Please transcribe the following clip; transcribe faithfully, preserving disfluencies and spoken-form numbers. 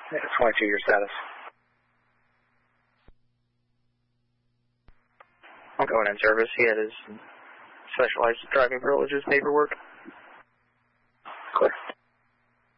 twenty-two, your status. I'm going in service. He had his specialized driving privileges paperwork. Clear.